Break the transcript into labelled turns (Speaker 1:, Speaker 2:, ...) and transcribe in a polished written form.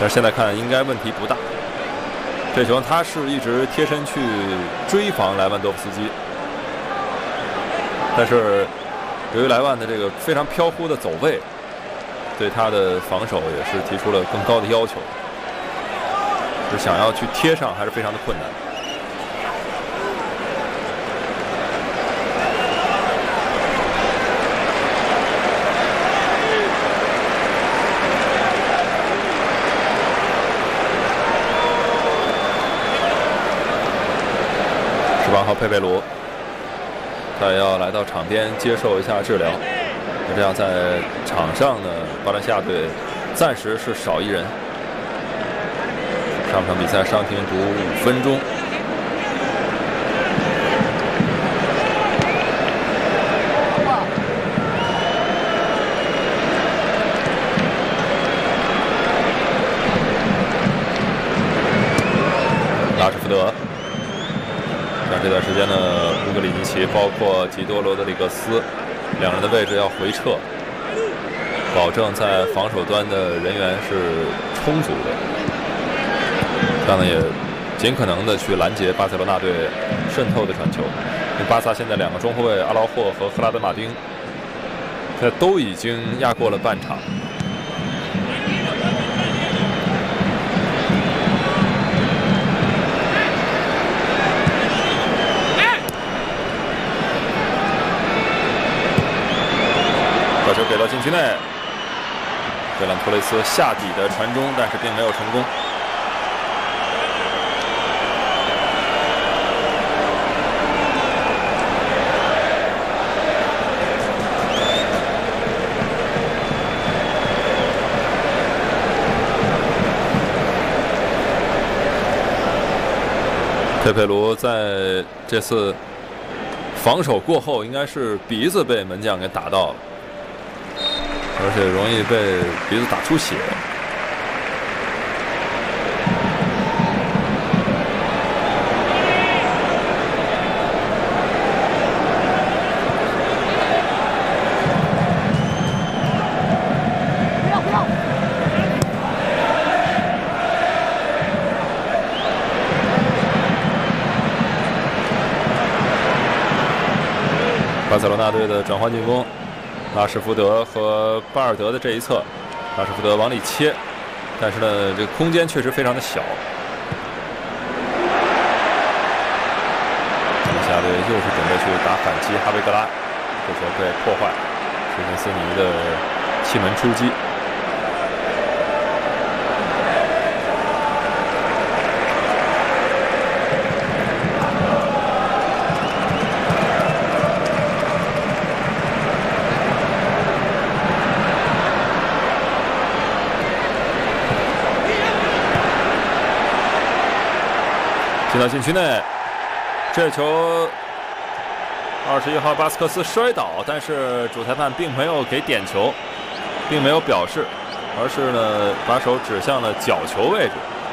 Speaker 1: 但是现在看应该问题不大。这球他是一直贴身去追防莱万多夫斯基，但是由于莱万的这个非常飘忽的走位，对他的防守也是提出了更高的要求，是想要去贴上还是非常的困难。18号佩佩罗，他也要来到场边接受一下治疗。那这样在场上呢，巴伦西亚队暂时是少一人。上场比赛伤停补5分钟。拉什福德。这段时间呢，乌格里尼奇包括吉多罗德里格斯两人的位置要回撤，保证在防守端的人员是充足的，这样呢也尽可能的去拦截巴塞罗那队渗透的传球。因为巴萨现在2个中后卫阿劳霍和赫拉德马丁，现在都已经压过了半场。把球给到禁区内，费兰托雷斯下底的传中，但是并没有成功。佩佩罗在这次防守过后，应该是鼻子被门将给打到了。而且容易被鼻子打出血。巴塞罗那队的转换进攻。拉什福德和巴尔德的这一侧，拉什福德往里切，但是呢，这个空间确实非常的小。巴萨队又是准备去打反击，哈维格拉这球被破坏，施金斯尼的气门出击。进到禁区内，这球21号巴斯克斯摔倒，但是主裁判并没有给点球，并没有表示，而是呢把手指向了角球位置。